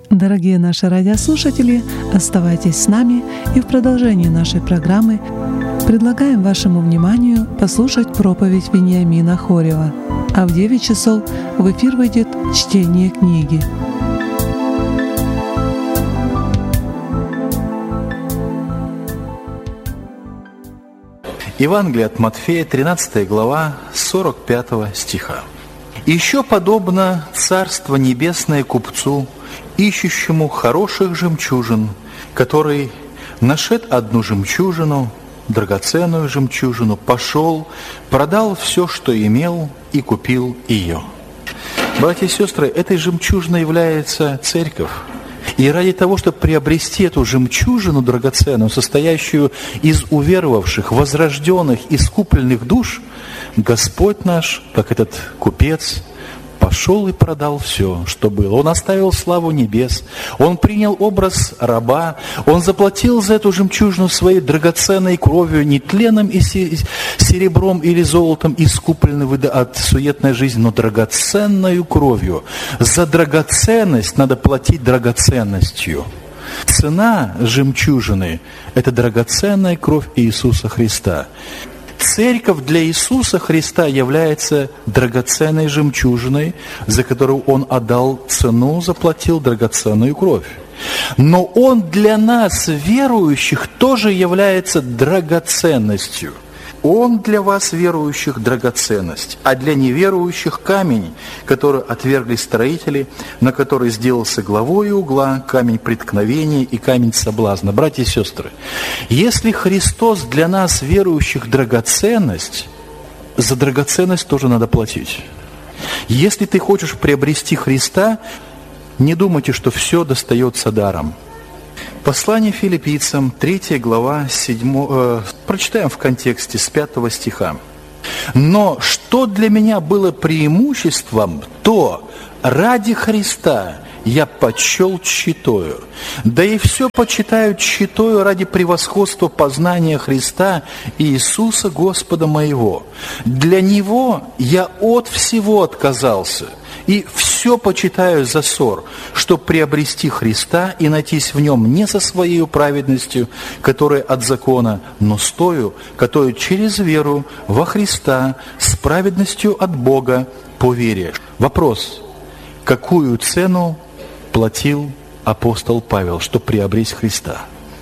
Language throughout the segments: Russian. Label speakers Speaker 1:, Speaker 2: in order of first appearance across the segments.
Speaker 1: Дорогие наши радиослушатели, оставайтесь с нами, и в продолжении нашей программы предлагаем вашему вниманию послушать проповедь Вениамина Хорева. А в 9 часов в эфир выйдет чтение книги.
Speaker 2: Евангелие от Матфея, 13 глава, 45 стиха. «Еще подобно Царство Небесное купцу, ищущему хороших жемчужин, который, нашед одну жемчужину, драгоценную жемчужину, пошел, продал все, что имел, и купил ее». Братья и сестры, этой жемчужиной является церковь. И ради того, чтобы приобрести эту жемчужину драгоценную, состоящую из уверовавших, возрожденных, искупленных душ, Господь наш, как этот купец, пошел и продал все, что было. Он оставил славу небес, Он принял образ раба, Он заплатил за эту жемчужину своей драгоценной кровью, не тленом и серебром или золотом, искупленной от суетной жизни, но драгоценной кровью. За драгоценность надо платить драгоценностью. Цена жемчужины – это драгоценная кровь Иисуса Христа. Церковь для Иисуса Христа является драгоценной жемчужиной, за которую Он отдал цену, заплатил драгоценную кровь. Но Он для нас, верующих, тоже является драгоценностью. Он для вас, верующих, драгоценность, а для неверующих камень, который отвергли строители, на который сделался главой угла, камень преткновения и камень соблазна. Братья и сестры, если Христос для нас, верующих, драгоценность, за драгоценность тоже надо платить. Если ты хочешь приобрести Христа, не думайте, что все достается даром. Послание Филиппийцам, 3 глава, 7, прочитаем в контексте с 5 стиха. «Но что для меня было преимуществом, то ради Христа я почел тщетою, да и все почитаю тщетою ради превосходства познания Христа и Иисуса Господа моего. Для Него я от всего отказался, и все почитаю за ссор, чтобы приобрести Христа и найтись в Нем не со своей праведностью, которая от закона, но с тою, которая через веру во Христа, с праведностью от Бога по вере». Вопрос: какую цену платил апостол Павел, чтобы приобрести Христа?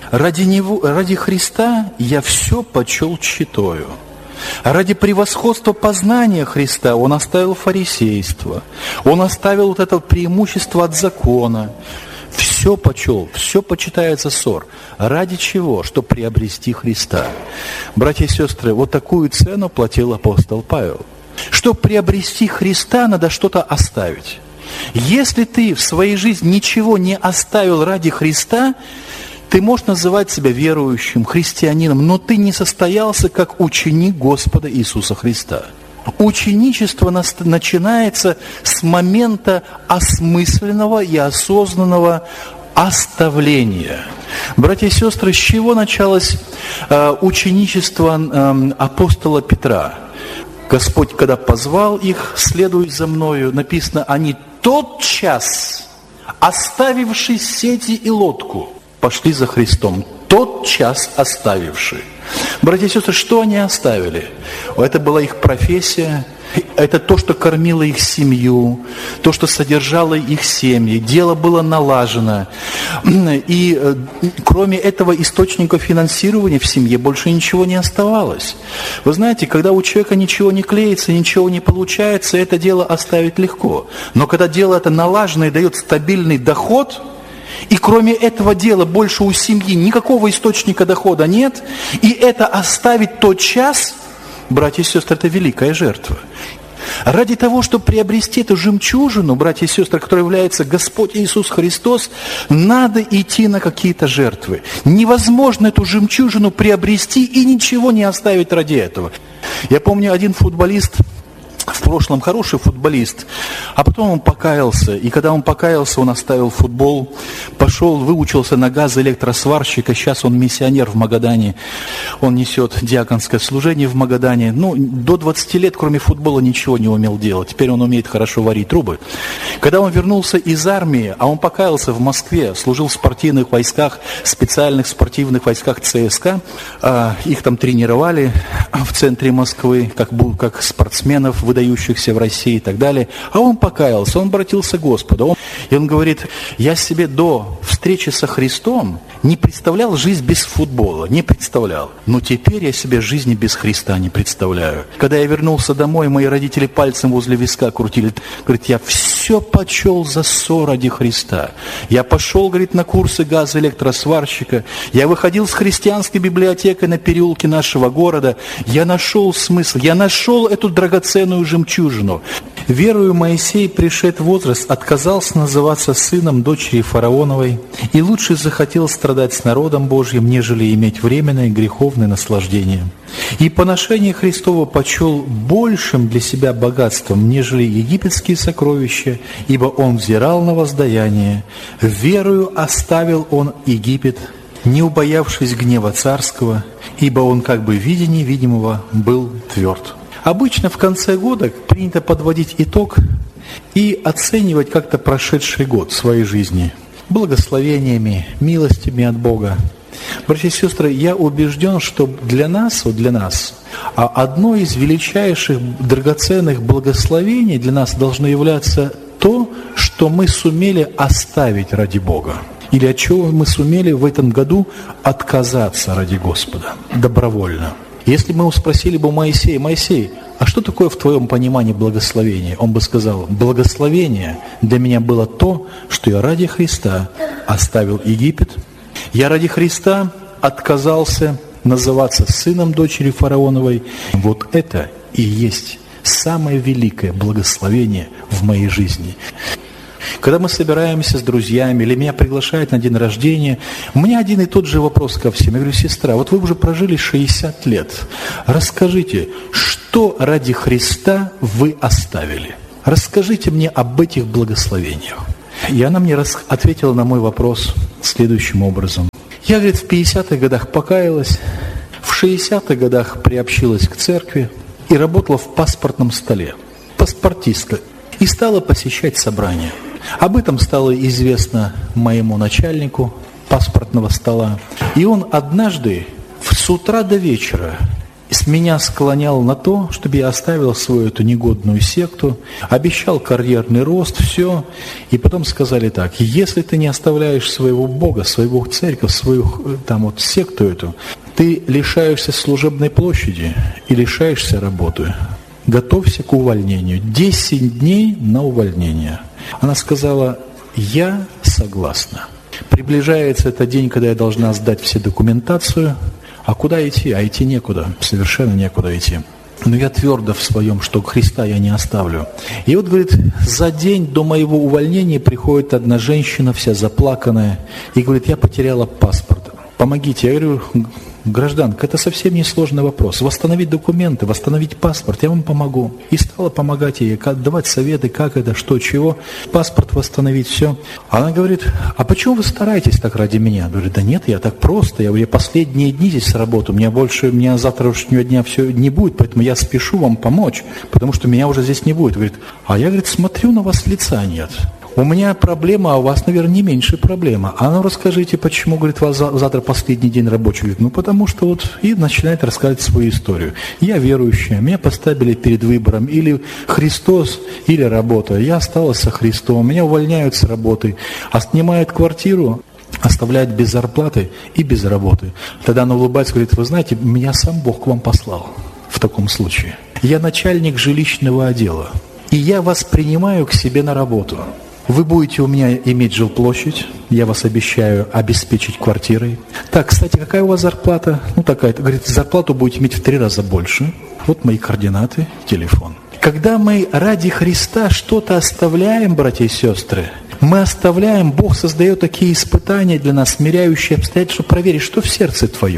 Speaker 2: Ради Христа я все почел тщетою. Ради превосходства познания Христа Он оставил фарисейство, Он оставил вот это преимущество от закона. Все почел, все почитается ссор. Ради чего? Чтобы приобрести Христа. Братья и сестры, вот такую цену платил апостол Павел. Чтобы приобрести Христа, надо что-то оставить. Если ты в своей жизни ничего не оставил ради Христа, ты можешь называть себя верующим, христианином, но ты не состоялся как ученик Господа Иисуса Христа. Ученичество начинается с момента осмысленного и осознанного оставления. Братья и сестры, с чего началось ученичество апостола Петра? Господь, когда позвал их: «Следуй за мною», написано, они тотчас, оставивши сети и лодку, пошли за Христом, тотчас оставивши. Братья и сестры, что они оставили? Это была их профессия, это то, что кормило их семью, то, что содержало их семьи, дело было налажено. И кроме этого источника финансирования в семье больше ничего не оставалось. Вы знаете, когда у человека ничего не клеится, ничего не получается, это дело оставить легко. Но когда дело это налажено и дает стабильный доход, и кроме этого дела больше у семьи никакого источника дохода нет, и это оставить тотчас, братья и сестры, это великая жертва. Ради того, чтобы приобрести эту жемчужину, братья и сестры, которая является Господь Иисус Христос, надо идти на какие-то жертвы. Невозможно эту жемчужину приобрести и ничего не оставить ради этого. Я помню, один футболист в прошлом хороший футболист, а потом он покаялся, и когда он покаялся, он оставил футбол, пошел, выучился на газоэлектросварщика, сейчас он миссионер в Магадане, он несет диаконское служение в Магадане. До 20 лет, кроме футбола, ничего не умел делать, теперь он умеет хорошо варить трубы. Когда он вернулся из армии, а он покаялся в Москве, служил в спортивных войсках, специальных спортивных войсках ЦСКА, их там тренировали в центре Москвы, как спортсменов, выдающихся в России и так далее. А он покаялся, он обратился к Господу. И он говорит: я себе до встречи со Христом не представлял жизнь без футбола, не представлял. Но теперь я себе жизни без Христа не представляю. Когда я вернулся домой, мои родители пальцем возле виска крутили. Говорит, я все почел за ссор ради Христа. Я пошел, говорит, на курсы газоэлектросварщика. Я выходил с христианской библиотекой на переулке нашего города. Я нашел смысл, я нашел эту драгоценную жемчужину. Верую, Моисей, пришед в возраст, отказался называться сыном дочери фараоновой и лучше захотел страдать с народом Божьим, нежели иметь временное греховное наслаждение. И поношение Христово почел большим для себя богатством, нежели египетские сокровища, ибо он взирал на воздаяние. Верою оставил он Египет, не убоявшись гнева царского, ибо он как бы видя невидимого был тверд. Обычно в конце года принято подводить итог и оценивать как-то прошедший год своей жизни благословениями, милостями от Бога. Братья и сестры, я убежден, что для нас, одно из величайших драгоценных благословений для нас должно являться то, что мы сумели оставить ради Бога. Или от чего мы сумели в этом году отказаться ради Господа добровольно. Если бы мы спросили бы Моисея: Моисей, а что такое в твоем понимании благословение? Он бы сказал: благословение для меня было то, что я ради Христа оставил Египет, я ради Христа отказался называться сыном дочери фараоновой. Вот это и есть самое великое благословение в моей жизни. Когда мы собираемся с друзьями, или меня приглашают на день рождения, у меня один и тот же вопрос ко всем. Я говорю: сестра, вот вы уже прожили 60 лет. Расскажите, что ради Христа вы оставили? Расскажите мне об этих благословениях. И она мне ответила на мой вопрос следующим образом. Я, говорит, в 50-х годах покаялась, в 60-х годах приобщилась к церкви и работала в паспортном столе, паспортистка, и стала посещать собрания. Об этом стало известно моему начальнику паспортного стола. И он однажды с утра до вечера меня склонял на то, чтобы я оставил свою эту негодную секту, обещал карьерный рост, все. И потом сказали так: если ты не оставляешь своего Бога, своего церковь, свою секту эту, ты лишаешься служебной площади и лишаешься работы. Готовься к увольнению. 10 дней на увольнение. Она сказала: я согласна. Приближается этот день, когда я должна сдать все документацию. А куда идти? А идти некуда. Совершенно некуда идти. Но я твердо в своем, что Христа я не оставлю. И вот, говорит, за день до моего увольнения приходит одна женщина, вся заплаканная, и говорит: я потеряла паспорт. Помогите. Я говорю: гражданка, это совсем не сложный вопрос. Восстановить документы, восстановить паспорт, я вам помогу. И стала помогать ей, давать советы, как это, что, чего. Паспорт восстановить, все. Она говорит: а почему вы стараетесь так ради меня? Я говорю: да нет, я так просто. Я последние дни здесь с работы. У меня завтрашнего дня все не будет, поэтому я спешу вам помочь, потому что меня уже здесь не будет. Говорит: а я, говорит, смотрю, на вас лица нет. У меня проблема, а у вас, наверное, не меньше проблема. А ну расскажите, почему, говорит, у вас завтра последний день рабочий? Говорит: ну потому что вот, и начинает рассказывать свою историю. Я верующая, меня поставили перед выбором или Христос, или работа. Я осталась со Христом, меня увольняют с работы, а снимают квартиру, оставляют без зарплаты и без работы. Тогда она улыбается, говорит: вы знаете, меня сам Бог к вам послал в таком случае. Я начальник жилищного отдела, и я вас принимаю к себе на работу. Вы будете у меня иметь жилплощадь, я вас обещаю обеспечить квартирой. Так, кстати, какая у вас зарплата? Ну, такая-то. Говорит: зарплату будете иметь в 3 раза больше. Вот мои координаты, телефон. Когда мы ради Христа что-то оставляем, братья и сестры, мы оставляем, Бог создает такие испытания для нас, смиряющие обстоятельства, чтобы проверить, что в сердце твоем.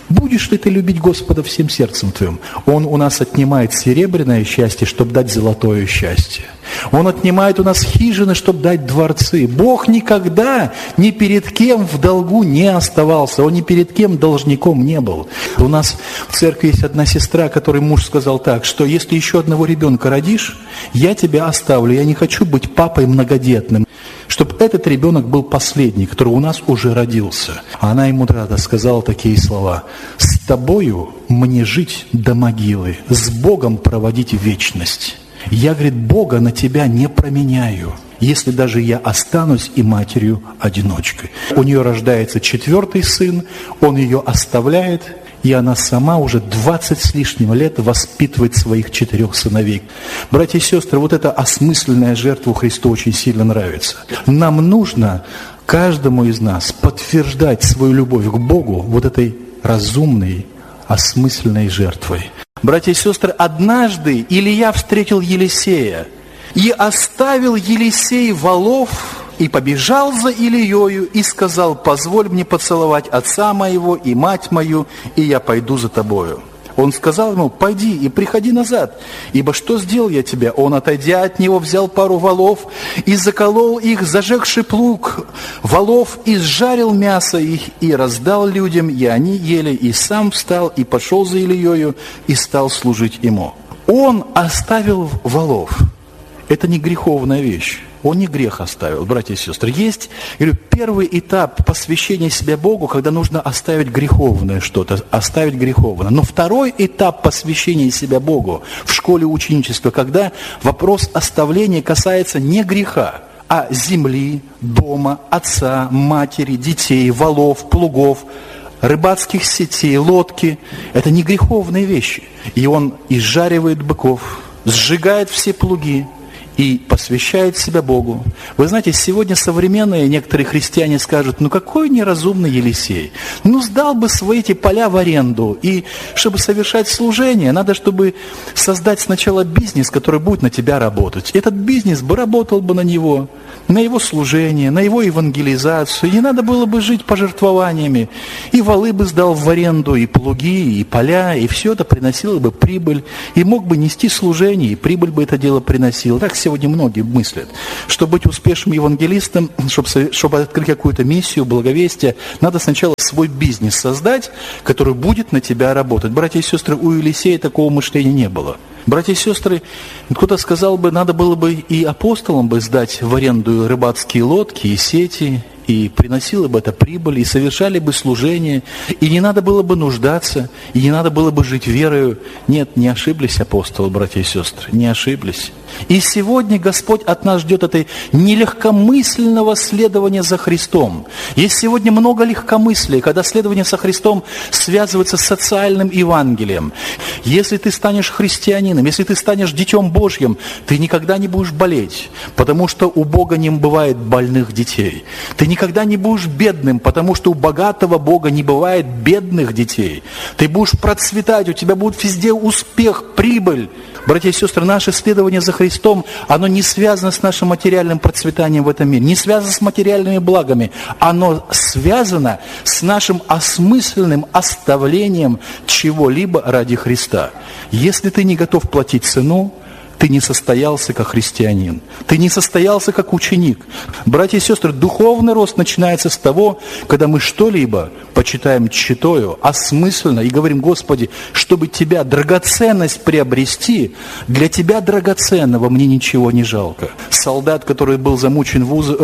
Speaker 2: Будешь ли ты любить Господа всем сердцем твоим? Он у нас отнимает серебряное счастье, чтобы дать золотое счастье. Он отнимает у нас хижины, чтобы дать дворцы. Бог никогда ни перед кем в долгу не оставался. Он ни перед кем должником не был. У нас в церкви есть одна сестра, которой муж сказал так, что если еще одного ребенка родишь, я тебя оставлю. Я не хочу быть папой многодетным. Чтобы этот ребенок был последний, который у нас уже родился. А она ему тогда сказала такие слова: «С тобою мне жить до могилы, с Богом проводить вечность. Я, говорит, Бога на тебя не променяю, если даже я останусь и матерью-одиночкой». У нее рождается 4-й сын, он ее оставляет, и она сама уже 20 с лишним лет воспитывает своих 4 сыновей. Братья и сестры, вот эта осмысленная жертва Христу очень сильно нравится. Нам нужно каждому из нас подтверждать свою любовь к Богу вот этой разумной, осмысленной жертвой. Братья и сестры, однажды Илия встретил Елисея, и оставил Елисей волов, и побежал за Илиею, и сказал: «Позволь мне поцеловать отца моего и мать мою, и я пойду за тобою». Он сказал ему: «Пойди и приходи назад, ибо что сделал я тебе?» Он, отойдя от него, взял пару волов и заколол их, зажегши плуг волов, и сжарил мясо их, и раздал людям, и они ели, и сам встал, и пошел за Илиею, и стал служить ему. Он оставил волов. Это не греховная вещь. Он не грех оставил, братья и сестры. Есть, говорю, первый этап посвящения себя Богу, когда нужно оставить греховное что-то, оставить греховное. Но второй этап посвящения себя Богу в школе ученичества, когда вопрос оставления касается не греха, а земли, дома, отца, матери, детей, волов, плугов, рыбацких сетей, лодки. Это не греховные вещи. И он изжаривает быков, сжигает все плуги и посвящает себя Богу. Вы знаете, сегодня современные некоторые христиане скажут: ну какой неразумный Елисей. Ну сдал бы свои эти поля в аренду. И чтобы совершать служение, надо, чтобы создать сначала бизнес, который будет на тебя работать. Этот бизнес бы работал бы на него, на его служение, на его евангелизацию. И не надо было бы жить пожертвованиями. И валы бы сдал в аренду, и плуги, и поля, и все это приносило бы прибыль. И мог бы нести служение, и прибыль бы это дело приносило. Так сегодня многие мыслят, что быть успешным евангелистом, чтобы открыть какую-то миссию, благовестие, надо сначала свой бизнес создать, который будет на тебя работать. Братья и сестры, у Елисея такого мышления не было. Братья и сестры, кто-то сказал бы, надо было бы и апостолам бы сдать в аренду рыбацкие лодки и сети, и приносило бы это прибыль, и совершали бы служение, и не надо было бы нуждаться, и не надо было бы жить верою. Нет, не ошиблись апостолы, братья и сестры, не ошиблись. И сегодня Господь от нас ждет этой нелегкомысленного следования за Христом. Есть сегодня много легкомыслия, когда следование за Христом связывается с социальным Евангелием. Если ты станешь христианином, если ты станешь детем Божьим, ты никогда не будешь болеть, потому что у Бога не бывает больных детей. Ты никогда не будешь бедным, потому что у богатого Бога не бывает бедных детей. Ты будешь процветать, у тебя будет везде успех, прибыль. Братья и сестры, наше следование за Христом, оно не связано с нашим материальным процветанием в этом мире, не связано с материальными благами, оно связано с нашим осмысленным оставлением чего-либо ради Христа. Если ты не готов платить цену, ты не состоялся как христианин, ты не состоялся как ученик. Братья и сестры, духовный рост начинается с того, когда мы что-либо почитаем читою, осмысленно, и говорим: Господи, чтобы Тебя драгоценность приобрести, для Тебя драгоценного мне ничего не жалко. Солдат, который был замучен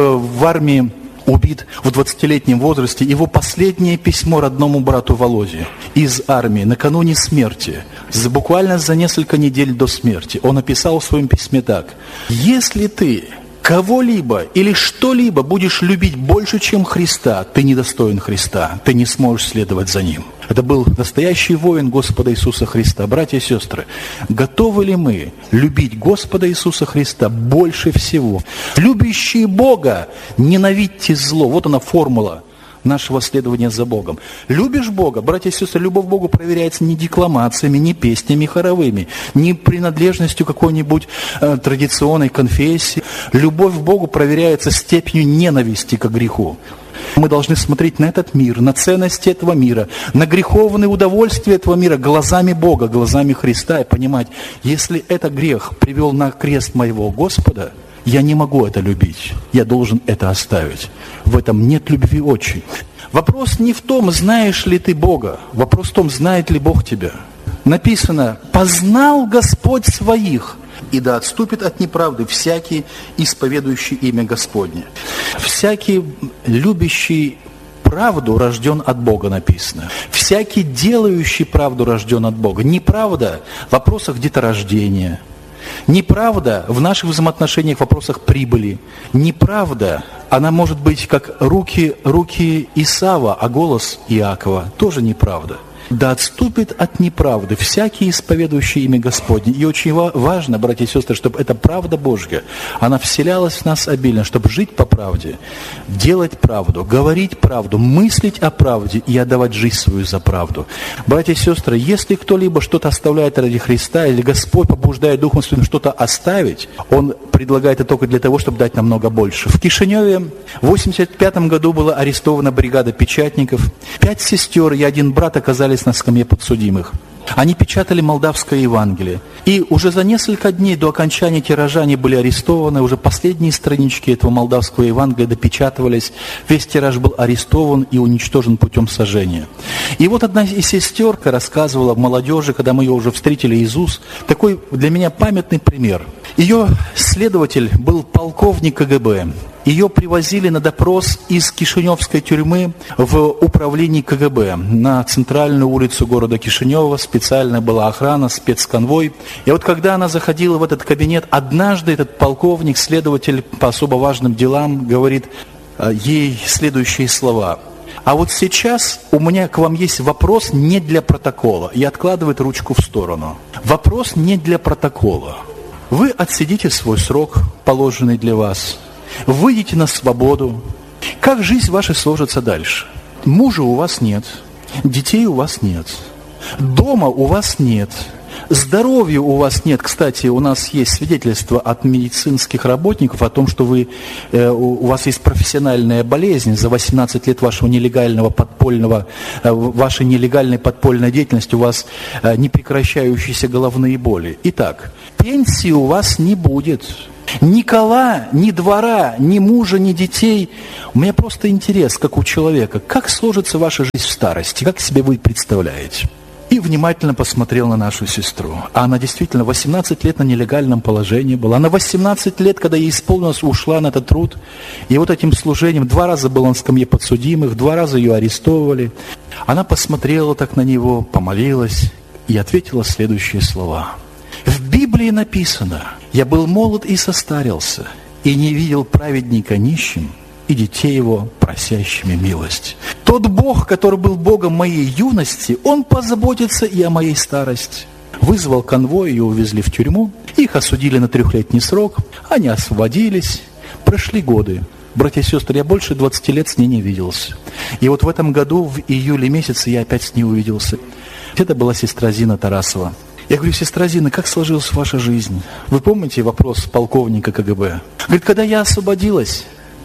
Speaker 2: в армии, убит в 20-летнем возрасте, его последнее письмо родному брату Володе из армии, накануне смерти, буквально за несколько недель до смерти, он написал в своем письме так: «Если ты кого-либо или что-либо будешь любить больше, чем Христа, ты недостоин Христа, ты не сможешь следовать за Ним». Это был настоящий воин Господа Иисуса Христа. Братья и сестры, готовы ли мы любить Господа Иисуса Христа больше всего? Любящие Бога, ненавидьте зло. Вот она формула нашего следования за Богом. Любишь Бога? Братья и сестры, любовь к Богу проверяется не декламациями, не песнями хоровыми, не принадлежностью какой-нибудь традиционной конфессии. Любовь к Богу проверяется степенью ненависти к греху. Мы должны смотреть на этот мир, на ценности этого мира, на греховные удовольствия этого мира глазами Бога, глазами Христа и понимать, если этот грех привел на крест моего Господа, я не могу это любить, я должен это оставить. В этом нет любви отчей. Вопрос не в том, знаешь ли ты Бога, вопрос в том, знает ли Бог тебя. Написано, познал Господь своих, и да отступит от неправды всякий, исповедующий имя Господне. Всякий, любящий правду, рожден от Бога, написано. Всякий, делающий правду, рожден от Бога. Неправда в вопросах деторождения. Неправда в наших взаимоотношениях в вопросах прибыли. Неправда, она может быть как руки Исава, а голос Иакова. Тоже неправда. Да отступит от неправды всякий, исповедующий имя Господне. И очень важно, братья и сестры, чтобы эта правда Божья, она вселялась в нас обильно, чтобы жить по правде, делать правду, говорить правду, мыслить о правде и отдавать жизнь свою за правду. Братья и сестры, если кто-либо что-то оставляет ради Христа, или Господь побуждает Духом Святым что-то оставить, Он предлагает это только для того, чтобы дать намного больше. В Кишиневе в 1985 году была арестована бригада печатников. 5 сестер и 1 брат оказались на скамье подсудимых. Они печатали молдавское Евангелие. И уже за несколько дней до окончания тиража они были арестованы. Уже последние странички этого молдавского Евангелия допечатывались. Весь тираж был арестован и уничтожен путем сожжения. И вот одна из сестер рассказывала в молодежи, когда мы ее уже встретили из уст, такой для меня памятный пример. Ее следователь был полковник КГБ. Ее привозили на допрос из Кишиневской тюрьмы в управлении КГБ на центральную улицу города Кишинева. Специально была охрана, спецконвой. И вот когда она заходила в этот кабинет, однажды этот полковник, следователь по особо важным делам, говорит ей следующие слова. А вот сейчас у меня к вам есть вопрос не для протокола. И откладывает ручку в сторону. Вопрос не для протокола. Вы отсидите свой срок, положенный для вас. Выйдите на свободу. Как жизнь ваша сложится дальше? Мужа у вас нет, детей у вас нет, дома у вас нет, здоровья у вас нет. Кстати, у нас есть свидетельство от медицинских работников о том, что у вас есть профессиональная болезнь за 18 лет вашей нелегальной подпольной деятельности, у вас непрекращающиеся головные боли. Итак, пенсии у вас не будет. Ни кола, ни двора, ни мужа, ни детей. У меня просто интерес, как у человека, как сложится ваша жизнь в старости, как себе вы представляете. И внимательно посмотрел на нашу сестру. А она действительно 18 лет на нелегальном положении была. Она 18 лет, когда ей исполнилось, ушла на этот труд. И вот этим служением 2 раза была на скамье подсудимых, 2 раза ее арестовывали. Она посмотрела так на него, помолилась и ответила следующие слова. В Библии написано: «Я был молод и состарился, и не видел праведника нищим, и детей его просящими милость». Тот Бог, который был Богом моей юности, Он позаботится и о моей старости. Вызвал конвой, ее увезли в тюрьму, их осудили на 3-летний срок, они освободились, прошли годы. Братья и сестры, я больше 20 лет с ней не виделся. И вот в этом году, в июле месяце, я опять с ней увиделся. Это была сестра Зина Тарасова. Я говорю: сестра Зина, как сложилась ваша жизнь? Вы помните вопрос полковника КГБ? Говорит, когда я освободилась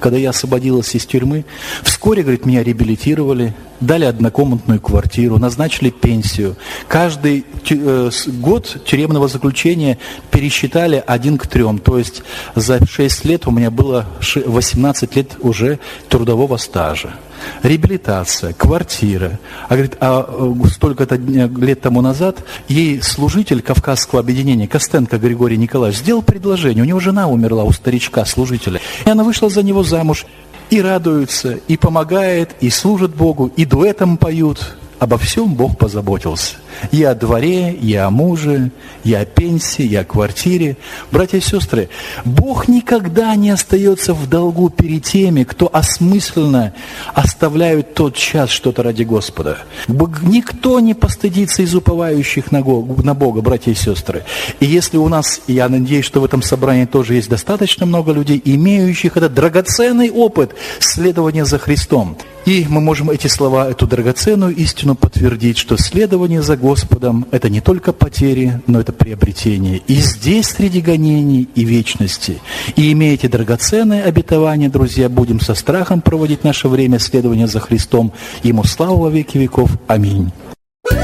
Speaker 2: из тюрьмы, вскоре, говорит, меня реабилитировали, дали однокомнатную квартиру, назначили пенсию. Каждый год тюремного заключения пересчитали 1 к 3. То есть за 6 лет у меня было 18 лет уже трудового стажа. Реабилитация, квартира. Говорит, столько-то лет тому назад ей служитель Кавказского объединения Костенко Григорий Николаевич сделал предложение. У него жена умерла, у старичка, служителя. И она вышла за него замуж. И радуется, и помогает, и служит Богу, и дуэтом поют. Обо всем Бог позаботился. И о дворе, и о муже, и о пенсии, и о квартире. Братья и сестры, Бог никогда не остается в долгу перед теми, кто осмысленно оставляет тот час что-то ради Господа. Никто не постыдится из уповающих на Бога, братья и сестры. И если у нас, я надеюсь, что в этом собрании тоже есть достаточно много людей, имеющих этот драгоценный опыт следования за Христом, И мы можем эти слова, эту драгоценную истину подтвердить, что следование за Господом – это не только потери, но это приобретение. И здесь, среди гонений и вечности. И имея эти драгоценные обетования, друзья, будем со страхом проводить наше время следования за Христом. Ему слава во веки веков. Аминь.